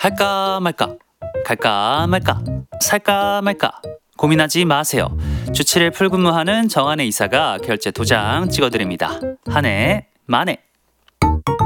할까 말까, 갈까 말까, 살까 말까 고민하지 마세요. 주 7일 풀근무하는 정한의 이사가 결제 도장 찍어드립니다. 한 해 만에